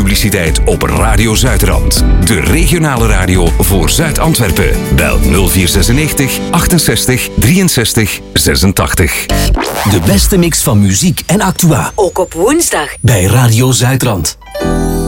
publiciteit op Radio Zuidrand. De regionale radio voor Zuid-Antwerpen. Bel 0496 68 63 86. De beste mix van muziek en actua. Ook op woensdag. Bij Radio Zuidrand.